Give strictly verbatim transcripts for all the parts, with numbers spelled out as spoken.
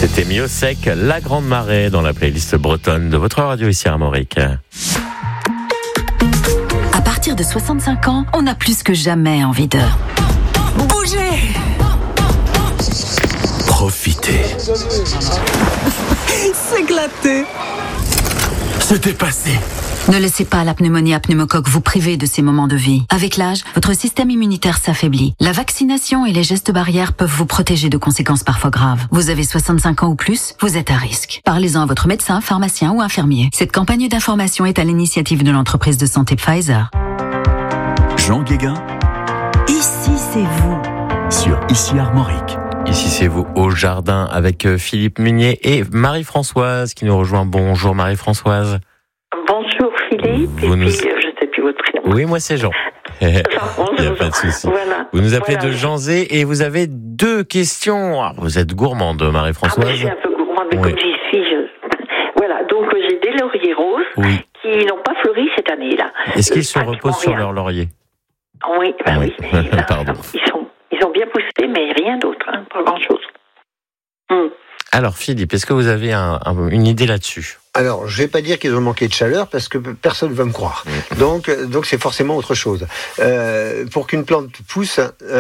C'était mis au sec, La Grande Marée, dans la playlist bretonne de votre radio ici à Armorique. À partir de soixante-cinq ans, on a plus que jamais envie de bouger, profiter, s'éclater, se dépasser. Ne laissez pas la pneumonie à pneumocoque vous priver de ces moments de vie. Avec l'âge, votre système immunitaire s'affaiblit. La vaccination et les gestes barrières peuvent vous protéger de conséquences parfois graves. Vous avez soixante-cinq ans ou plus, vous êtes à risque. Parlez-en à votre médecin, pharmacien ou infirmier. Cette campagne d'information est à l'initiative de l'entreprise de santé Pfizer. Jean Guéguin. Ici, c'est vous. Sur Ici Armorique. Ici, c'est vous au jardin avec Philippe Munier et Marie-Françoise qui nous rejoint. Bonjour Marie-Françoise. Bonjour Philippe, vous et nous... puis euh, je ne sais plus votre prénom. Oui, moi c'est Jean. Il n'y a pas de souci. Voilà. Vous nous appelez Voilà. de Janzé et vous avez deux questions. Ah, vous êtes gourmande, Marie-Françoise. Ah, je suis un peu gourmande, mais Oui. comme j'y suis, je... Voilà, donc euh, j'ai des lauriers roses Oui. qui n'ont pas fleuri cette année-là. Est-ce qu'ils Euh, se pratiquement reposent sur rien. leur laurier? Oui, ben Oui. oui. mais là, Pardon. Ils, sont, ils ont bien poussé, mais rien d'autre, hein, pas grand-chose. Hum. Alors Philippe, est-ce que vous avez un, un, une idée là-dessus? Alors, je vais pas dire qu'ils ont manqué de chaleur parce que personne ne va me croire. Donc, donc c'est forcément autre chose. Euh, pour qu'une plante pousse,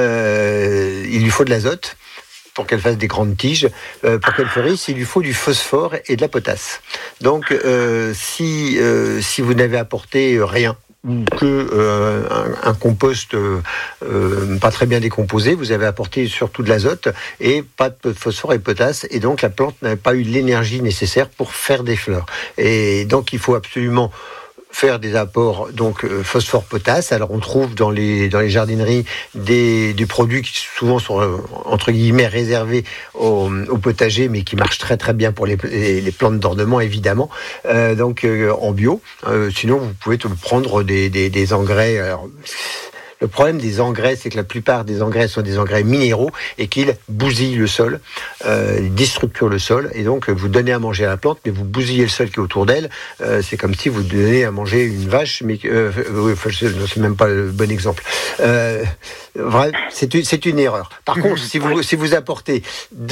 euh, il lui faut de l'azote. Pour qu'elle fasse des grandes tiges, euh, pour qu'elle fleurisse, il lui faut du phosphore et de la potasse. Donc, euh, si euh, si vous n'avez apporté rien, que euh, un, un compost euh, euh, pas très bien décomposé, vous avez apporté surtout de l'azote et pas de phosphore et de potasse, et donc la plante n'a pas eu l'énergie nécessaire pour faire des fleurs. Et donc il faut absolument faire des apports donc euh, phosphore potasse. Alors on trouve dans les dans les jardineries des des produits qui souvent sont euh, entre guillemets réservés au, au potager, mais qui marchent très très bien pour les les, les plantes d'ornement évidemment. Euh, donc euh, en bio. Euh, sinon vous pouvez te prendre des des, des engrais. Alors, le problème des engrais, c'est que la plupart des engrais sont des engrais minéraux et qu'ils bousillent le sol, euh, ils déstructurent le sol, et donc vous donnez à manger à la plante, mais vous bousillez le sol qui est autour d'elle. Euh, c'est comme si vous donnez à manger une vache, mais euh, euh, enfin, c'est même pas le bon exemple. Euh, vrai, c'est une, c'est une erreur. Par contre, si vous si vous apportez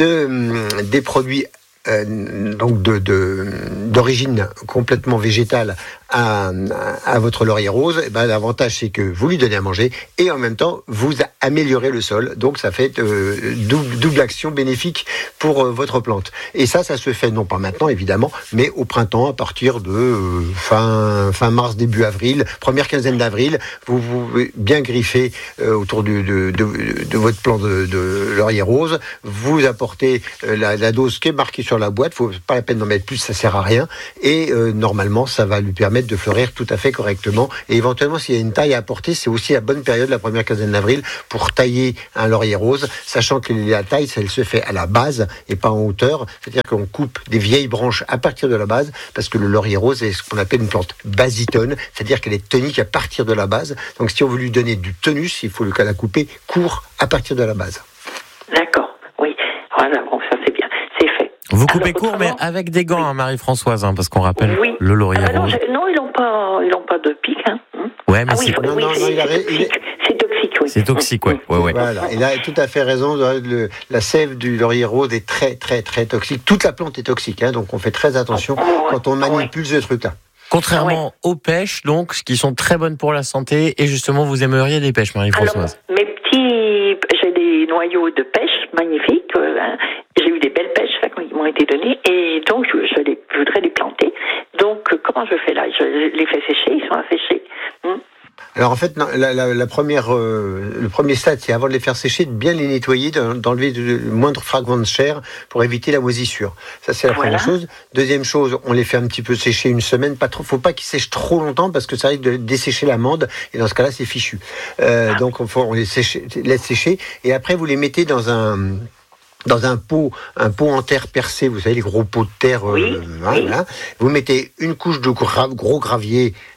de, des produits Euh, donc de, de, d'origine complètement végétale à, à votre laurier rose, et ben l'avantage c'est que vous lui donnez à manger et en même temps vous améliorez le sol, donc ça fait euh, double, double action bénéfique pour euh, votre plante. Et ça, ça se fait non pas maintenant évidemment, mais au printemps à partir de euh, fin, fin mars, début avril, première quinzaine d'avril, vous pouvez bien griffer euh, autour du, de, de, de votre plant de, de laurier rose, vous apportez euh, la, la dose qui est marquée sur la boîte, faut pas la peine d'en mettre plus, ça sert à rien, et euh, normalement ça va lui permettre de fleurir tout à fait correctement. Et éventuellement s'il y a une taille à apporter, c'est aussi la bonne période, la première quinzaine d'avril, pour tailler un laurier rose, sachant que la taille, ça elle se fait à la base et pas en hauteur, c'est-à-dire qu'on coupe des vieilles branches à partir de la base, parce que le laurier rose est ce qu'on appelle une plante basitone, c'est-à-dire qu'elle est tonique à partir de la base. Donc si on veut lui donner du tonus, il faut la couper court à partir de la base. D'accord, oui. Voilà, bon, ça c'est bien, c'est fait. Vous coupez Alors, court, mais autrement, avec des gants, hein, Marie-Françoise, hein, parce qu'on rappelle oui. le laurier Ah, non, rose. je- non, ils n'ont pas, ils n'ont pas de pic. Hein. Ouais, mais Ah oui, c'est... faut- Non, oui, non, c'est, non, il a- c'est il est- toxique. C'est toxique, oui. C'est toxique, ouais. ouais, ouais. Voilà, il a tout à fait raison. Le, la sève du laurier rose est très, très, très toxique. Toute la plante est toxique, hein, donc on fait très attention Oh, ouais. quand on manipule ce truc-là. Contrairement aux pêches, donc, qui sont très bonnes pour la santé, et justement, vous aimeriez des pêches, Alors, Marie-Françoise. mes petits, j'ai des noyaux de pêche magnifiques. euh, hein. J'ai eu des belles pêches là, qui m'ont été données, et donc je, je, les, je voudrais les planter. Donc, euh, comment je fais là? Je les fais sécher, ils sont asséchés. Hum. Alors en fait, non, la, la, la première, euh, le premier stade, c'est avant de les faire sécher, de bien les nettoyer, d'enlever le moindre fragment de chair pour éviter la moisissure. Ça, c'est la Voilà. première chose. Deuxième chose, on les fait un petit peu sécher une semaine. Pas trop, faut pas qu'ils sèchent trop longtemps parce que ça risque de dessécher l'amande. Et dans ce cas-là, c'est fichu. Euh, donc on, faut, on les sèche, laisse sécher. Et après, vous les mettez dans un dans un pot, un pot en terre percé, vous savez, les gros pots de terre, Oui, euh, voilà, oui. voilà. Vous mettez une couche de gra- gros gravier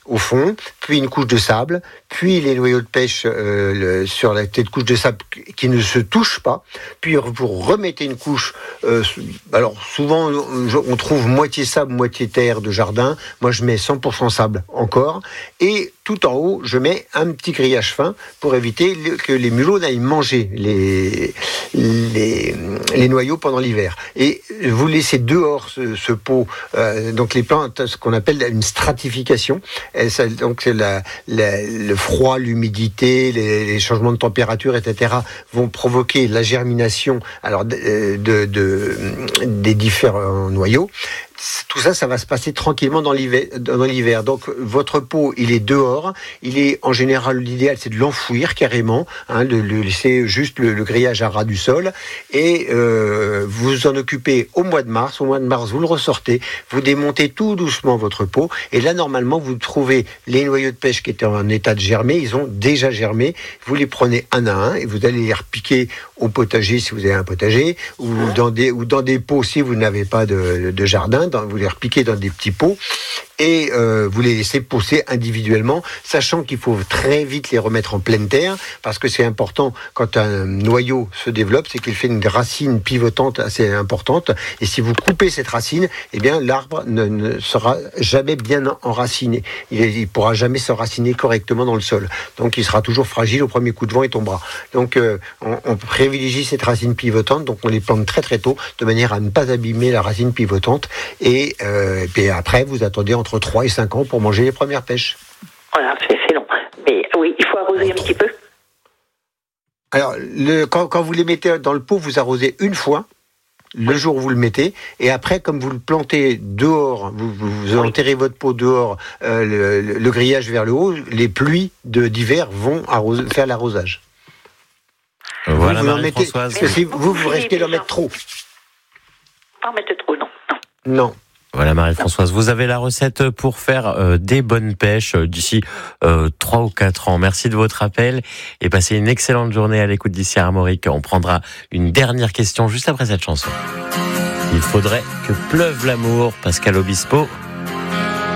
au fond, puis une couche de sable, puis les noyaux de pêche euh, le, sur la tête couche de sable qui ne se touche pas, puis vous remettez une couche, euh, alors souvent on trouve moitié sable, moitié terre de jardin, moi je mets cent pour cent sable encore, et tout en haut je mets un petit grillage fin pour éviter que les mulots n'aillent manger les, les, les noyaux pendant l'hiver. Et vous laissez dehors ce, ce pot, euh, donc les plantes, ce qu'on appelle une stratification, et ça, donc c'est la, la, le froid, l'humidité, les, les changements de température, et cetera vont provoquer la germination alors, de, de, de, des différents noyaux. Tout ça, ça va se passer tranquillement dans l'hiver, dans l'hiver. Donc, votre pot, il est dehors. Il est, en général, l'idéal, c'est de l'enfouir carrément, hein, de, de laisser juste le, le grillage à ras du sol. Et euh, vous en occupez au mois de mars. Au mois de mars, vous le ressortez. Vous démontez tout doucement votre pot. Et là, normalement, vous trouvez les noyaux de pêche qui étaient en état de germer. Ils ont déjà germé. Vous les prenez un à un et vous allez les repiquer au potager si vous avez un potager, ou dans des, ou dans des pots si vous n'avez pas de, de jardin. Dans, vous les repiquez dans des petits pots et euh, vous les laissez pousser individuellement, sachant qu'il faut très vite les remettre en pleine terre, parce que c'est important quand un noyau se développe, c'est qu'il fait une racine pivotante assez importante, et si vous coupez cette racine, eh bien l'arbre ne, ne sera jamais bien enraciné, il ne pourra jamais s'enraciner correctement dans le sol, donc il sera toujours fragile, au premier coup de vent il tombera. Donc euh, on, on privilégie cette racine pivotante, donc on les plante très très tôt, de manière à ne pas abîmer la racine pivotante, et, euh, et puis après vous attendez entre trois et cinq ans pour manger les premières pêches. Voilà, c'est, c'est long. Mais oui, il faut arroser un petit peu. Alors, le, quand, quand vous les mettez dans le pot, vous arrosez une fois, le jour où vous le mettez, et après, comme vous le plantez dehors, vous, vous, vous enterrez votre pot dehors, euh, le, le, le grillage vers le haut, les pluies de, d'hiver vont arroser, faire l'arrosage. Voilà, vous, vous en mettez, Marie-Françoise. parce que si vous, vous risquez d'en mettre trop. Pas en mettre trop, non. Non. Non. Voilà Marie-Françoise, vous avez la recette pour faire euh, des bonnes pêches euh, d'ici euh, trois ou quatre ans. Merci de votre appel et passez une excellente journée à l'écoute d'ici Armorique. On prendra une dernière question juste après cette chanson. Il faudrait que pleuve l'amour, Pascal Obispo.